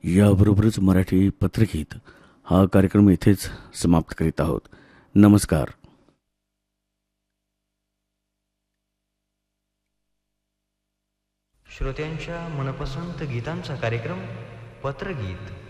याबरोबरच मराठी पत्रगीत हा कार्यक्रम इथेच समाप्त करीत आहोत. नमस्कार. श्रोत्यांच्या मनपसंत गीतांचा कार्यक्रम पत्रगीत